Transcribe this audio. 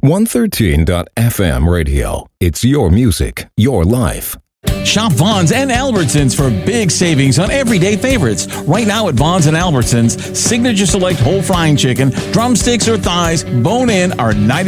113.FM radio. It's your music, your life. Shop Vaughn's and Albertsons for big savings on everyday favorites. Right now at Vaughn's and Albertsons, Signature Select whole frying chicken, drumsticks or thighs, bone-in are $90.